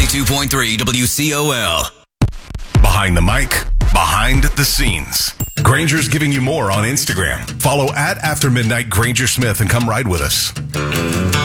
92.3 WCOL. Behind the mic, behind the scenes. Granger's giving you more on Instagram. Follow @AfterMidnightGrangerSmith and come ride with us.